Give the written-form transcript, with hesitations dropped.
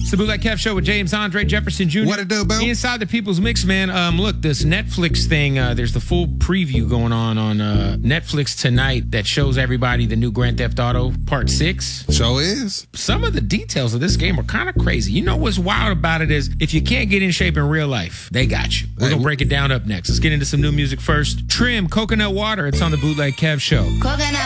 It's the Bootleg Kev Show with James Andre Jefferson Jr. What it do, bro? Inside the People's Mix, man. Look, this Netflix thing, there's the full preview going on Netflix tonight that shows everybody the new Grand Theft Auto Part 6. Show is. Some of the details of this game are kind of crazy. You know what's wild about it is if you can't get in shape in real life, they got you. We're going to break it down up next. Let's get into some new music first. Trim, Coconut Water. It's on the Bootleg Kev Show. Coconut